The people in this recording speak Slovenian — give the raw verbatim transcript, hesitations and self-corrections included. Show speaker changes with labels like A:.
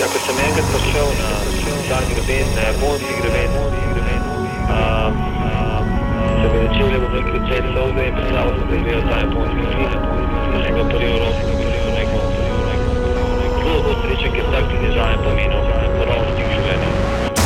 A: ko sem enkrat prišel na ta greben, na Japonski greben, um, se mi začeli v nekaj celi solze in predstavljal sem, da je bil ta japonski film, da sem ga prvi v Evropi, da sem rekel,